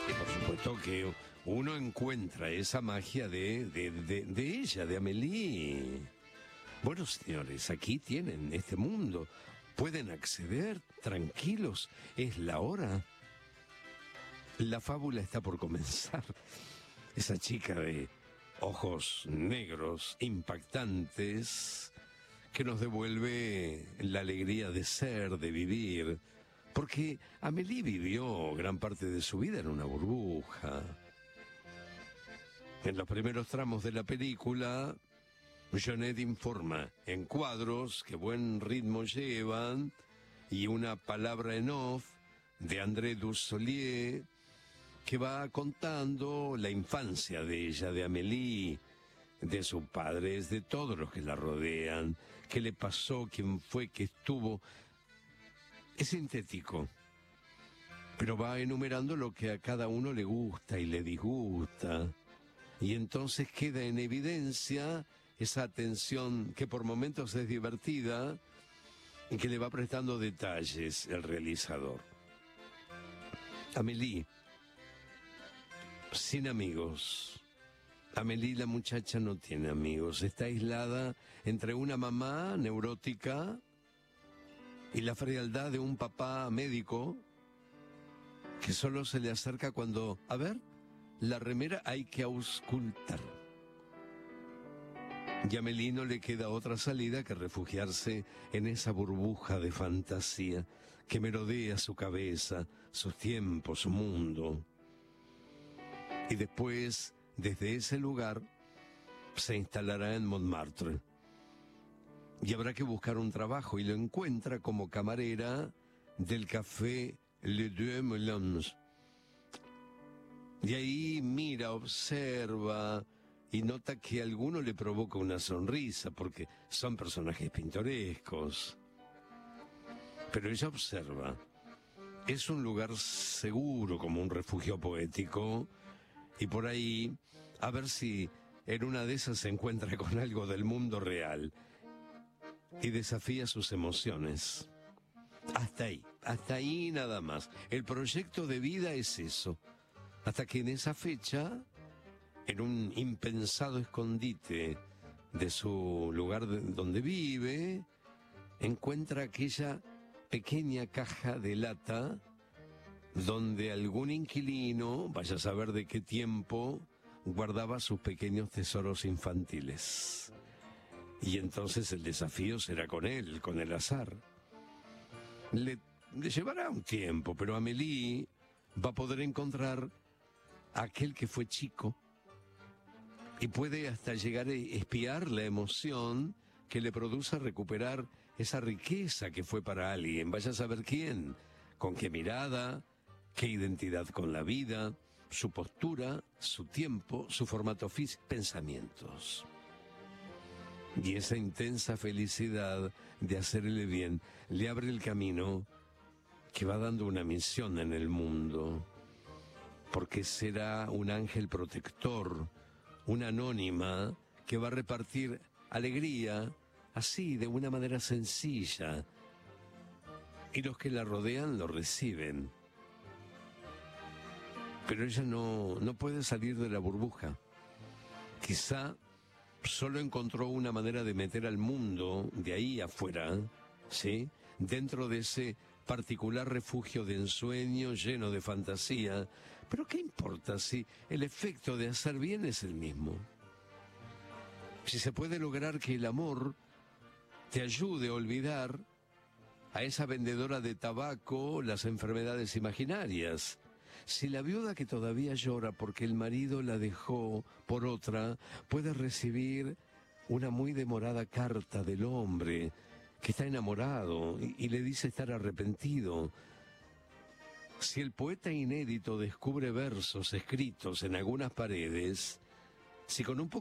Y por supuesto que uno encuentra esa magia de ella, de Amélie. Bueno, señores, aquí tienen este mundo. Pueden acceder tranquilos. Es la hora. La fábula está por comenzar. Esa chica de ojos negros, impactantes, que nos devuelve la alegría de ser, de vivir. Porque Amélie vivió gran parte de su vida en una burbuja. En los primeros tramos de la película, Jeunet informa en cuadros que buen ritmo llevan y una palabra en off de André Dussolier que va contando la infancia de ella, de Amélie, de sus padres, de todos los que la rodean, qué le pasó, quién fue, qué estuvo. Es sintético, pero va enumerando lo que a cada uno le gusta y le disgusta. Y entonces queda en evidencia esa atención que por momentos es divertida y que le va prestando detalles el realizador. Amélie, sin amigos. Amélie, la muchacha, no tiene amigos. Está aislada entre una mamá neurótica y la frialdad de un papá médico que solo se le acerca cuando, a ver, la remera hay que auscultar. Y a Amélie no le queda otra salida que refugiarse en esa burbuja de fantasía que merodea su cabeza, sus tiempos, su mundo. Y después, desde ese lugar, se instalará en Montmartre. Y habrá que buscar un trabajo y lo encuentra como camarera del café Les Deux Moulins. Y ahí mira, observa y nota que a alguno le provoca una sonrisa porque son personajes pintorescos. Pero ella observa. Es un lugar seguro como un refugio poético y por ahí a ver si en una de esas se encuentra con algo del mundo real y desafía sus emociones. Hasta ahí nada más. El proyecto de vida es eso. Hasta que en esa fecha, en un impensado escondite de su lugar donde vive, encuentra aquella pequeña caja de lata donde algún inquilino, vaya a saber de qué tiempo, guardaba sus pequeños tesoros infantiles. Y entonces el desafío será con él, con el azar. Le llevará un tiempo, pero Amélie va a poder encontrar a aquel que fue chico y puede hasta llegar a espiar la emoción que le produce recuperar esa riqueza que fue para alguien. Vaya a saber quién, con qué mirada, qué identidad con la vida, su postura, su tiempo, su formato físico, pensamientos. Y esa intensa felicidad de hacerle bien le abre el camino que va dando una misión en el mundo, porque será un ángel protector, una anónima que va a repartir alegría así, de una manera sencilla, y los que la rodean lo reciben. Pero ella no puede salir de la burbuja. Quizá solo encontró una manera de meter al mundo de ahí afuera, ¿sí?, dentro de ese particular refugio de ensueño lleno de fantasía. Pero ¿qué importa si el efecto de hacer bien es el mismo? Si se puede lograr que el amor te ayude a olvidar a esa vendedora de tabaco las enfermedades imaginarias. Si la viuda que todavía llora porque el marido la dejó por otra puede recibir una muy demorada carta del hombre que está enamorado y le dice estar arrepentido. Si el poeta inédito descubre versos escritos en algunas paredes, si con un poco